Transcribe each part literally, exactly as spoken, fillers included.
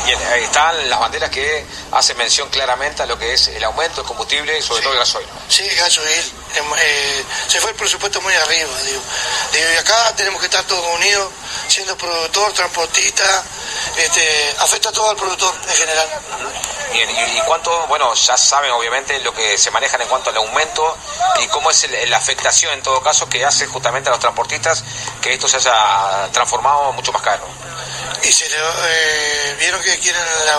Bien, ahí están las banderas que hacen mención claramente a lo que es el aumento del combustible, sobre sí. todo el gasoil. Sí, gasoil. Eh, se fue el presupuesto muy arriba, digo. digo. Y acá tenemos que estar todos unidos, siendo productor, transportista, este, afecta a todo al productor en general. Bien, ¿y, y cuánto, bueno, ya saben obviamente lo que se manejan en cuanto al aumento y cómo es el, la afectación en todo caso que hace justamente a los transportistas que esto se haya transformado mucho más caro? Y se le, eh, vieron que quieren la,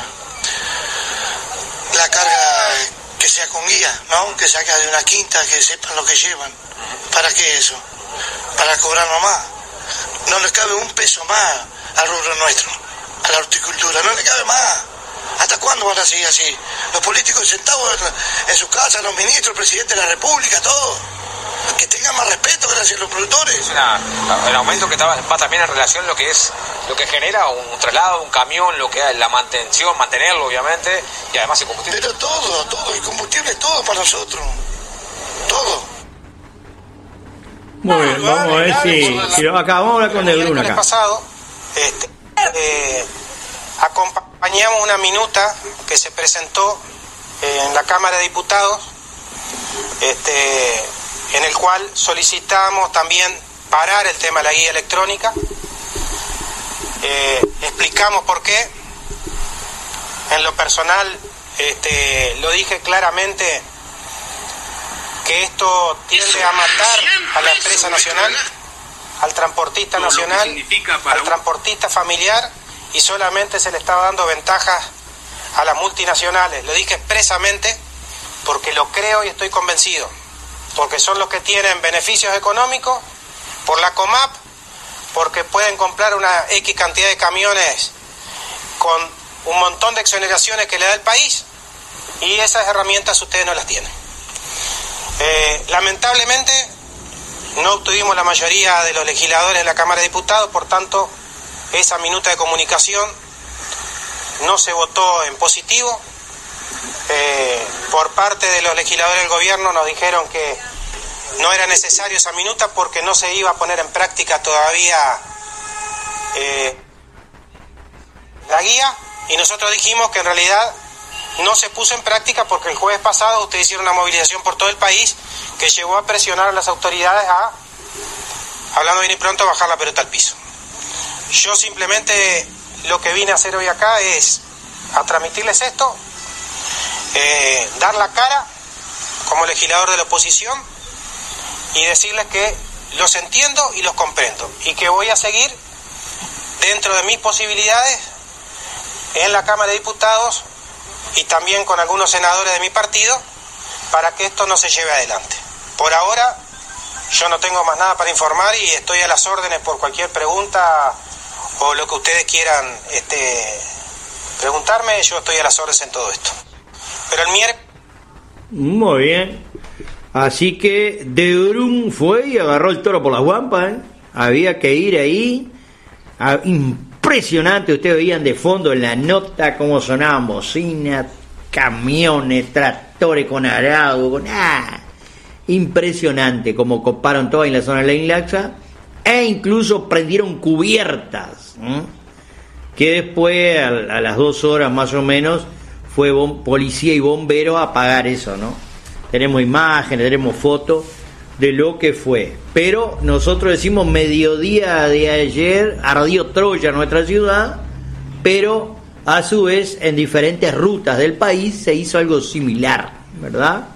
la carga que sea con guía, ¿no? Que saca de una quinta, que sepan lo que llevan. ¿Para qué eso? Para cobrar nomás. No les cabe un peso más al rubro nuestro, a la horticultura, no le cabe más. ¿Hasta cuándo van a seguir así? Los políticos sentados en su casa, los ministros, el presidente de la República, todo. Que tengan más respeto que hacer los productores. Una, el aumento que está, va también en relación a lo que es lo que genera un traslado, un camión, lo que es la mantención, mantenerlo obviamente, y además el combustible. Pero todo, todo, el combustible es todo para nosotros. Todo. Muy bien, vamos a ver si, si lo acá, vamos a hablar con De Bruno acá. El pasado, este, eh, acompañamos una minuta que se presentó en la Cámara de Diputados, este, en el cual solicitamos también parar el tema de la guía electrónica. Eh, explicamos por qué. En lo personal, este, lo dije claramente, que esto tiende a matar a la empresa nacional, al transportista nacional, al transportista familiar, y solamente se le estaba dando ventajas a las multinacionales. Lo dije expresamente porque lo creo y estoy convencido, porque son los que tienen beneficios económicos por la COMAP, porque pueden comprar una X cantidad de camiones con un montón de exoneraciones que le da el país, y esas herramientas ustedes no las tienen. Eh, lamentablemente no obtuvimos la mayoría de los legisladores en la Cámara de Diputados, por tanto esa minuta de comunicación no se votó en positivo. Eh, por parte de los legisladores del gobierno nos dijeron que no era necesario esa minuta porque no se iba a poner en práctica todavía eh, la guía, y nosotros dijimos que en realidad no se puso en práctica porque el jueves pasado ustedes hicieron una movilización por todo el país que llevó a presionar a las autoridades a, hablando bien y pronto, a bajar la pelota al piso. Yo simplemente lo que vine a hacer hoy acá es a transmitirles esto, eh, dar la cara como legislador de la oposición y decirles que los entiendo y los comprendo, y que voy a seguir dentro de mis posibilidades en la Cámara de Diputados y también con algunos senadores de mi partido para que esto no se lleve adelante. Por ahora yo no tengo más nada para informar y estoy a las órdenes por cualquier pregunta o lo que ustedes quieran este, preguntarme. Yo estoy a las órdenes en todo esto. Pero el miércoles... Muy bien. Así que De Bruno fue y agarró el toro por las guampas, ¿eh? Había que ir ahí. A, impresionante, ustedes veían de fondo en la nota cómo sonaban bocinas, camiones, tractores con arado, con ah, impresionante como coparon todo en la zona de la Inlaxa, e incluso prendieron cubiertas, ¿eh? Que después a, a las dos horas más o menos fue bom, policía y bomberos a apagar eso, ¿no? Tenemos imágenes, tenemos fotos de lo que fue, pero nosotros decimos mediodía de ayer ardió Troya nuestra ciudad, pero a su vez en diferentes rutas del país se hizo algo similar, ¿verdad?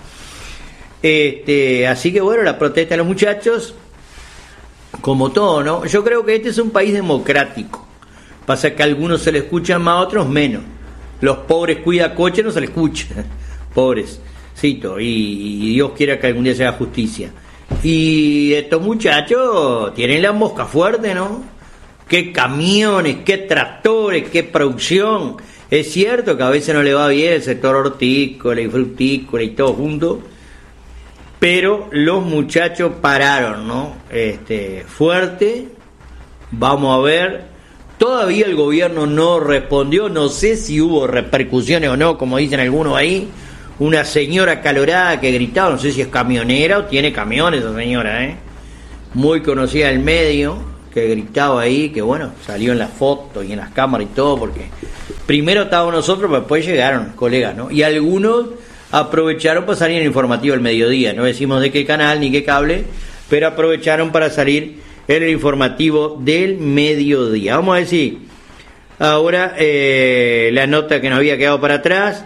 Este, así que bueno, la protesta de los muchachos, como todo, ¿no? Yo creo que este es un país democrático, pasa que a algunos se le escuchan más, a otros menos. Los pobres cuida coche no se le escucha, pobrecito, y, y Dios quiera que algún día se haga justicia. Y estos muchachos tienen la mosca fuerte, ¿no? Qué camiones, qué tractores, qué producción. Es cierto que a veces no le va bien el sector hortícola y frutícola y todo junto, pero los muchachos pararon, ¿no? Este, fuerte. Vamos a ver. Todavía el gobierno no respondió, no sé si hubo repercusiones o no, como dicen algunos ahí. Una señora acalorada que gritaba, no sé si es camionera o tiene camiones esa señora, ¿eh? Muy conocida del medio, que gritaba ahí, que bueno, salió en las fotos y en las cámaras y todo, porque primero estábamos nosotros, pero después llegaron colegas, ¿no? Y algunos aprovecharon para salir en el informativo del mediodía, no decimos de qué canal ni qué cable, pero aprovecharon para salir en el informativo del mediodía. Vamos a decir ahora eh, la nota que nos había quedado para atrás,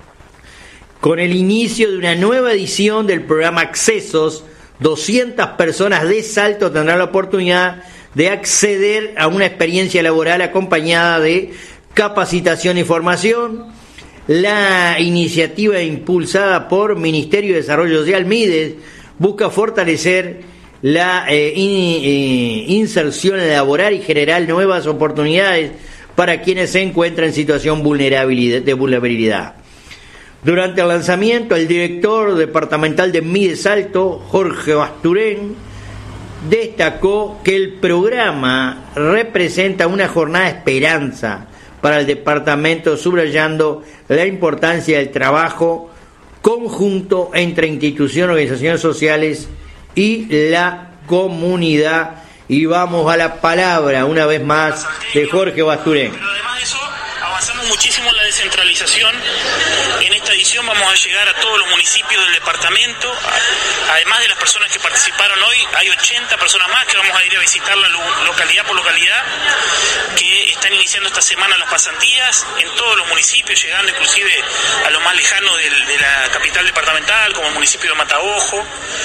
con el inicio de una nueva edición del programa Accesos, doscientas personas de Salto tendrán la oportunidad de acceder a una experiencia laboral acompañada de capacitación y formación. La iniciativa impulsada por Ministerio de Desarrollo Social, MIDES, busca fortalecer la eh, in, eh, inserción laboral y generar nuevas oportunidades para quienes se encuentran en situación vulnerabilidad, de vulnerabilidad. Durante el lanzamiento, el director departamental de MIDES Salto, Jorge Basturén, destacó que el programa representa una jornada de esperanza para el departamento, subrayando la importancia del trabajo conjunto entre instituciones, organizaciones sociales y la comunidad. Y vamos a la palabra una vez más de Jorge Basturén. Pero además de eso, avanzamos muchísimo en la descentralización. En esta edición vamos a llegar a todos los municipios del departamento. Además de las personas que participaron hoy, hay ochenta personas más que vamos a ir a visitarla localidad por localidad, que están iniciando esta semana las pasantías en todos los municipios, llegando inclusive a lo más lejano de, de la capital departamental, como el municipio de Mataojo.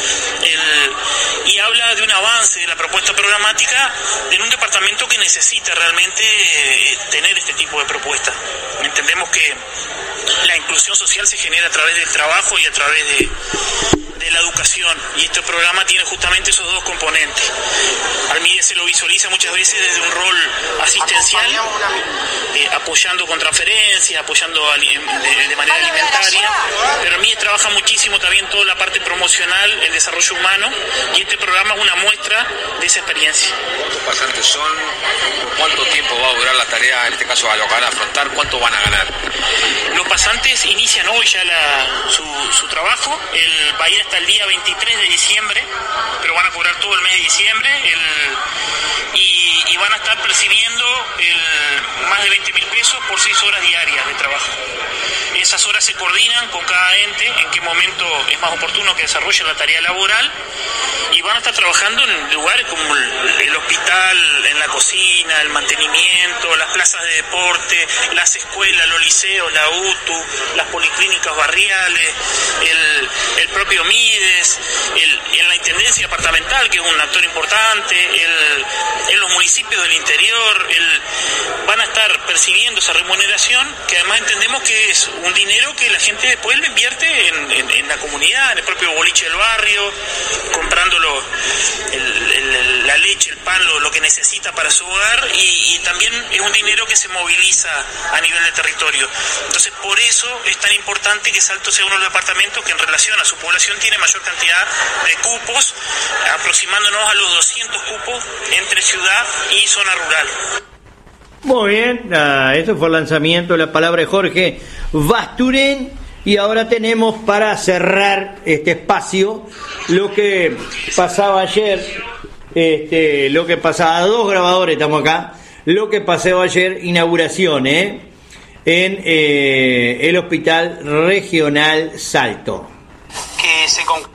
El, y habla de un avance de la propuesta programática en un departamento que necesita realmente eh, tener este tipo de propuestas. Entendemos que la inclusión social se genera a través del trabajo y a través de, de la educación, y este programa tiene justamente esos dos componentes. Al MIDES se lo visualiza muchas veces desde un rol asistencial, eh, apoyando con transferencias, apoyando de, de manera alimentaria, pero el MIDES trabaja muchísimo también toda la parte promocional, el desarrollo humano, y este programa es una muestra de esa experiencia. ¿Cuántos pasantes son? ¿Cuánto tiempo va a durar la tarea, en este caso a lo que van a afrontar? ¿Cuánto van a ganar? Los pasantes inician hoy ya la, su, su trabajo, el, va a ir hasta el día veintitrés de diciembre, pero van a cobrar todo el mes de diciembre, el, y, y van a estar percibiendo el, más de veinte mil pesos por seis horas diarias de trabajo. Esas horas se coordinan con cada ente en qué momento es más oportuno que desarrolle la tarea laboral, y van a estar trabajando en lugares como el, el hospital, en la cocina, el mantenimiento, las plazas de deporte, las escuelas, los liceos, la U T U, las policlínicas barriales, el, el propio MIDES, el, en la Intendencia Departamental, que es un actor importante, el, en los municipios del interior, el, van a estar percibiendo esa remuneración, que además entendemos que es un dinero que la gente después lo invierte en, en, en la comunidad, en el propio boliche del barrio, comprando lo, el, el, la leche, el pan, lo, lo que necesita para su hogar, y, y también es un dinero que se moviliza a nivel de territorio. Entonces, por eso es tan importante que Salto sea uno de los departamentos que en relación a su población tiene mayor cantidad de cupos, aproximándonos a los doscientos cupos entre ciudad y zona rural. Muy bien, uh, eso fue el lanzamiento de la palabra de Jorge Basturén, y ahora tenemos para cerrar este espacio lo que pasaba ayer, este, lo que pasaba, dos grabadores estamos acá, lo que pasaba ayer, inauguración, ¿eh? en eh, el Hospital Regional Salto. Que se con...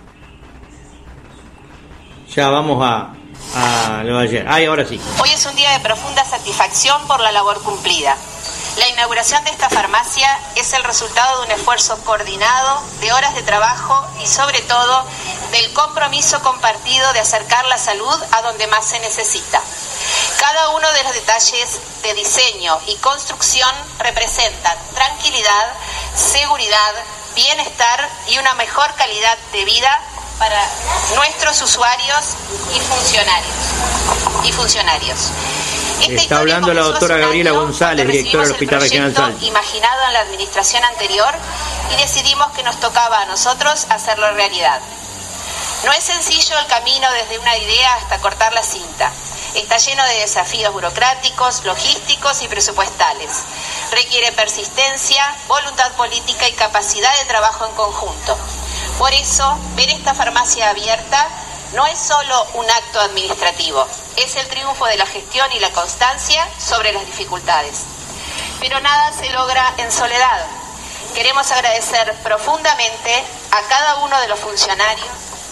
Ya vamos a, a lo de ayer. Ay, ahora sí. Hoy es un día de profunda satisfacción por la labor cumplida. La inauguración de esta farmacia es el resultado de un esfuerzo coordinado, de horas de trabajo y sobre todo del compromiso compartido de acercar la salud a donde más se necesita. Cada uno de los detalles de diseño y construcción representan tranquilidad, seguridad, bienestar y una mejor calidad de vida para nuestros usuarios y funcionarios. Y funcionarios. Está hablando la doctora Gabriela González, directora del Hospital Regional Salto. Imaginado en la administración anterior, y decidimos que nos tocaba a nosotros hacerlo realidad. No es sencillo el camino desde una idea hasta cortar la cinta. Está lleno de desafíos burocráticos, logísticos y presupuestales. Requiere persistencia, voluntad política y capacidad de trabajo en conjunto. Por eso, ver esta farmacia abierta no es solo un acto administrativo, es el triunfo de la gestión y la constancia sobre las dificultades. pero nada se logra en soledad. Queremos agradecer profundamente a cada uno de los funcionarios,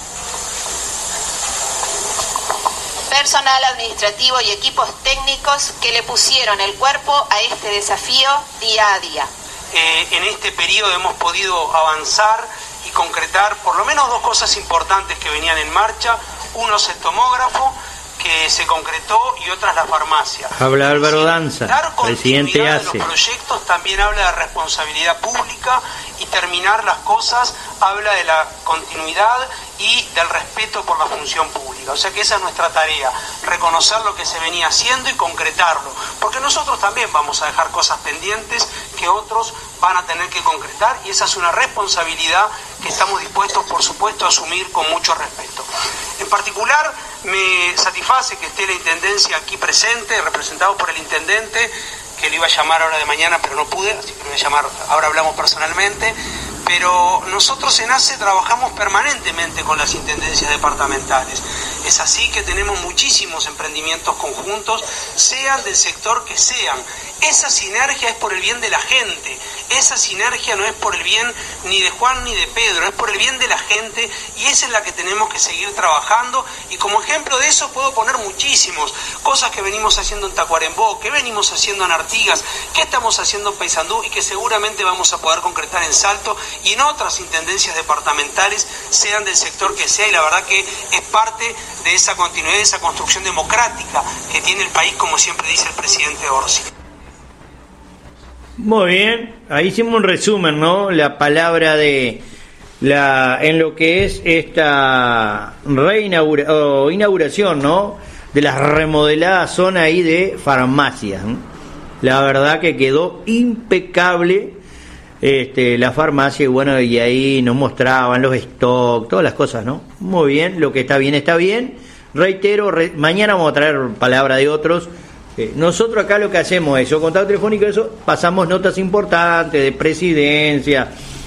personal administrativo y equipos técnicos que le pusieron el cuerpo a este desafío día a día. Eh, en este periodo hemos podido avanzar y concretar por lo menos dos cosas importantes que venían en marcha. Uno es el tomógrafo, que se concretó, y otra es la farmacia. Habla Álvaro Danza, presidente A C E. Los proyectos también habla de responsabilidad pública, y terminar las cosas habla de la continuidad y del respeto por la función pública. O sea que esa es nuestra tarea, reconocer lo que se venía haciendo y concretarlo, porque nosotros también vamos a dejar cosas pendientes que otros van a tener que concretar, y esa es una responsabilidad que estamos dispuestos, por supuesto, a asumir con mucho respeto. En particular, me satisface que esté la Intendencia aquí presente, representado por el Intendente, que lo iba a llamar ahora de mañana, pero no pude, así que lo voy a llamar, ahora hablamos personalmente. Pero nosotros en A C E trabajamos permanentemente con las intendencias departamentales. Es así que tenemos muchísimos emprendimientos conjuntos, sean del sector que sean. Esa sinergia es por el bien de la gente, esa sinergia no es por el bien ni de Juan ni de Pedro, es por el bien de la gente, y esa es la que tenemos que seguir trabajando. Y como ejemplo de eso puedo poner muchísimos, cosas que venimos haciendo en Tacuarembó, que venimos haciendo en Artigas, que estamos haciendo en Paysandú, y que seguramente vamos a poder concretar en Salto y en otras intendencias departamentales, sean del sector que sea. Y la verdad que es parte de esa continuidad, de esa construcción democrática que tiene el país, como siempre dice el presidente Orsi. Muy bien, ahí hicimos un resumen, ¿no? La palabra de la en lo que es esta reinaugura, o inauguración, ¿no? De la remodelada zona ahí de farmacias, ¿no? La verdad que quedó impecable este, la farmacia, y bueno, y ahí nos mostraban los stocks, todas las cosas, ¿no? Muy bien, lo que está bien está bien. Reitero, re, mañana vamos a traer palabra de otros. Eh, nosotros acá lo que hacemos es, o contacto telefónico, eso, pasamos notas importantes de presidencia.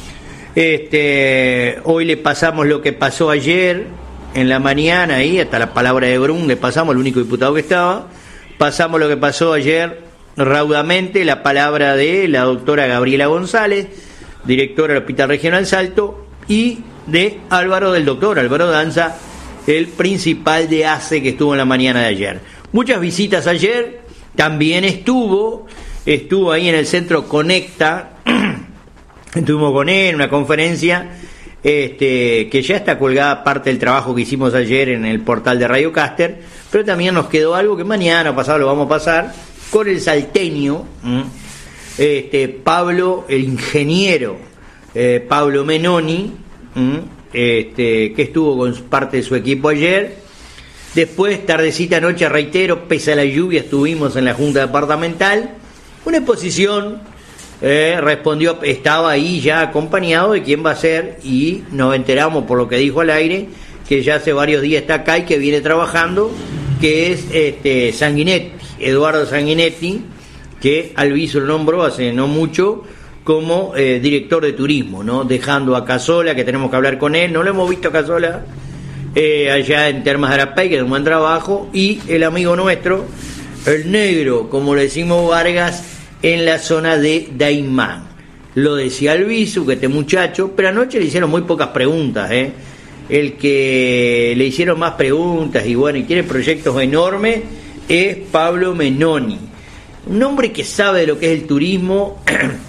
Este, hoy le pasamos lo que pasó ayer en la mañana, ahí hasta la palabra de Brun le pasamos, el único diputado que estaba. Pasamos lo que pasó ayer raudamente, la palabra de la doctora Gabriela González, directora del Hospital Regional Salto, y de Álvaro, del doctor Álvaro Danza, el principal de A C E, que estuvo en la mañana de ayer. Muchas visitas ayer, también estuvo, estuvo ahí en el centro Conecta, estuvimos con él en una conferencia, este, que ya está colgada parte del trabajo que hicimos ayer en el portal de Radio Caster, pero también nos quedó algo que mañana pasado lo vamos a pasar, con el salteño, este, Pablo, el ingeniero eh, Pablo Menoni, este, que estuvo con parte de su equipo ayer. Después, tardecita noche, reitero, pese a la lluvia, estuvimos en la Junta Departamental, una exposición, eh, respondió, estaba ahí ya acompañado de quién va a ser, y nos enteramos por lo que dijo al aire, que ya hace varios días está acá y que viene trabajando, que es este Sanguinetti, Eduardo Sanguinetti, que Alviso lo nombró hace no mucho como eh, director de turismo, ¿no? Dejando a Casola, que tenemos que hablar con él, no lo hemos visto a Casola, eh, allá en Termas de Arapey, que es un buen trabajo, y el amigo nuestro, el negro, como le decimos Vargas, en la zona de Daimán. Lo decía Alviso, que este muchacho, pero anoche le hicieron muy pocas preguntas, ¿eh? El que le hicieron más preguntas y bueno, y tiene proyectos enormes, es Pablo Menoni, un hombre que sabe de lo que es el turismo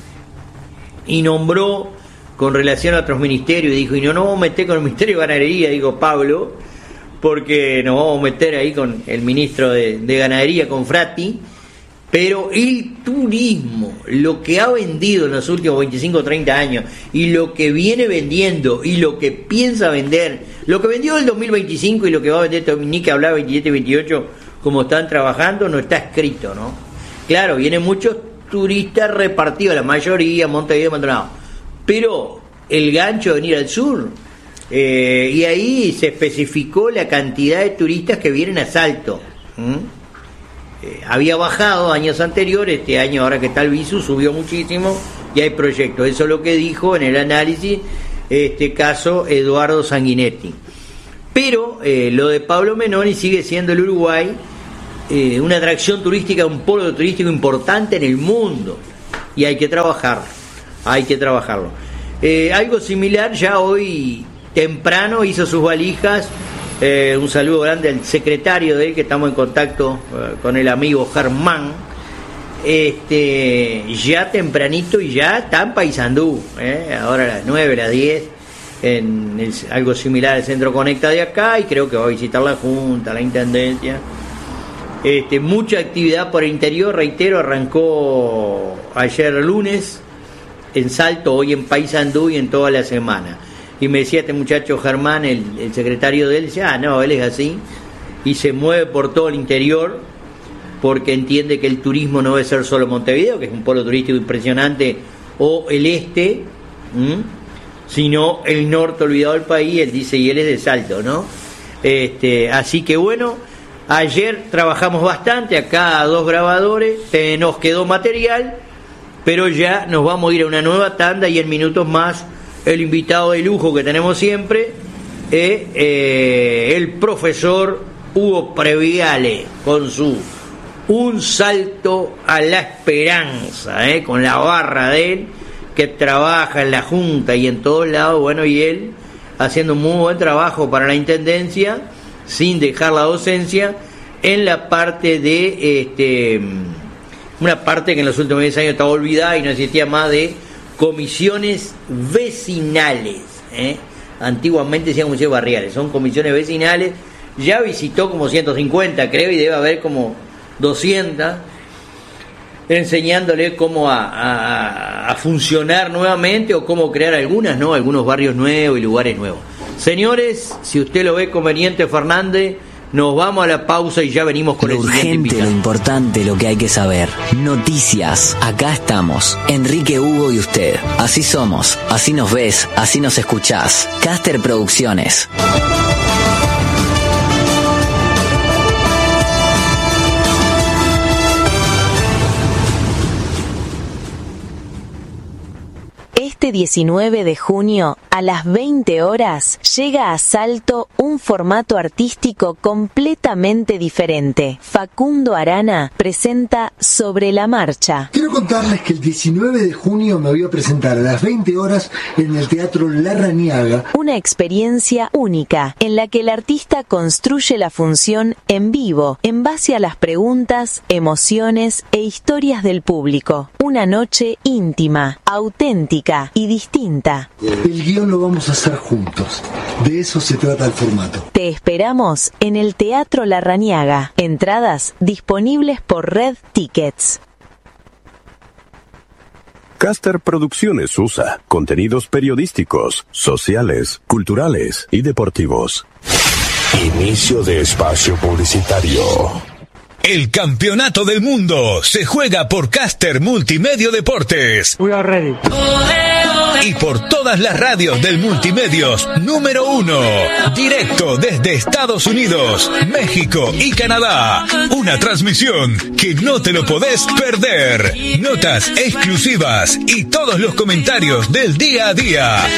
y nombró con relación a otros ministerios, y dijo, y no nos vamos a meter con el Ministerio de Ganadería, digo Pablo, porque nos vamos a meter ahí con el ministro de, de Ganadería, con Frati, pero el turismo, lo que ha vendido en los últimos veinticinco o treinta años, y lo que viene vendiendo, y lo que piensa vender, lo que vendió el dos mil veinticinco y lo que va a vender, ni que hablaba veintisiete y veintiocho, como están trabajando, no está escrito, ¿no? Claro, vienen muchos turistas repartidos, la mayoría, Montevideo, Maldonado, pero el gancho de venir al sur, eh, y ahí se especificó la cantidad de turistas que vienen a Salto. ¿Mm? Eh, había bajado años anteriores, este año ahora que está el Visu subió muchísimo y hay proyectos. Eso es lo que dijo en el análisis, este caso, Eduardo Sanguinetti. Pero eh, lo de Pablo Menoni sigue siendo el Uruguay eh, una atracción turística, un polo turístico importante en el mundo. y hay que trabajar, hay que trabajarlo. Eh, algo similar ya hoy temprano hizo sus valijas, eh, un saludo grande al secretario de él, que estamos en contacto eh, con el amigo Germán, este, ya tempranito y ya está en Paysandú, eh, ahora a las nueve, a las diez, en el, algo similar al Centro Conecta de acá, y creo que va a visitar la Junta, la Intendencia. Este, mucha actividad por el interior, reitero, arrancó ayer lunes en Salto, hoy en Paysandú y en toda la semana. Y me decía este muchacho Germán, el, el secretario de él, decía, ah, no, él es así, y se mueve por todo el interior, porque entiende que el turismo no debe ser solo Montevideo, que es un polo turístico impresionante, o el este, ¿m? sino el norte olvidado del país, él dice, y él es de Salto, ¿no? Este, así que bueno, ayer trabajamos bastante, acá a dos grabadores, eh, nos quedó material, pero ya nos vamos a ir a una nueva tanda y en minutos más el invitado de lujo que tenemos siempre, eh, eh, el profesor Hugo Previale, con su Un Salto a la Esperanza, eh, con la barra de él, que trabaja en la Junta y en todos lados, bueno, y él haciendo un muy buen trabajo para la Intendencia, sin dejar la docencia, en la parte de, este, una parte que en los últimos diez años estaba olvidada y no existía más, de comisiones vecinales, ¿eh? Antiguamente decían comisiones barriales, son comisiones vecinales, ya visitó como ciento cincuenta, creo, y debe haber como doscientas, enseñándole cómo a, a, a funcionar nuevamente o cómo crear algunas, ¿no? Algunos barrios nuevos y lugares nuevos. Señores, si usted lo ve conveniente, Fernández, nos vamos a la pausa y ya venimos con lo el siguiente urgente, invitado. lo importante, lo que hay que saber. Noticias. Acá estamos. Enrique, Hugo y usted. Así somos. Así nos ves. Así nos escuchás. Caster Producciones. Este diecinueve de junio, a las veinte horas, llega a Salto un formato artístico completamente diferente. Facundo Arana presenta Sobre la Marcha. Quiero contarles que el diecinueve de junio me voy a presentar a las veinte horas en el Teatro Larrañaga. Una experiencia única, en la que el artista construye la función en vivo, en base a las preguntas, emociones e historias del público. Una noche íntima, auténtica y distinta. El guión lo vamos a hacer juntos. De eso se trata el formato. Te esperamos en el Teatro Larrañaga. Entradas disponibles por Red Tickets. Caster Producciones U S A. Contenidos periodísticos, sociales, culturales y deportivos. Inicio de espacio publicitario. El campeonato del mundo se juega por Caster Multimedia Deportes. We are ready. Y por todas las radios del Multimedios número uno. Directo desde Estados Unidos, México y Canadá. Una transmisión que no te lo podés perder. Notas exclusivas y todos los comentarios del día a día.